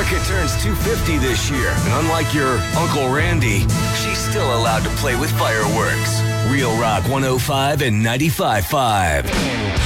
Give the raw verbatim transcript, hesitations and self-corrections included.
Erica turns two fifty this year, and unlike your Uncle Randy, she's still allowed to play with fireworks. Real Rock one oh five and ninety-five point five.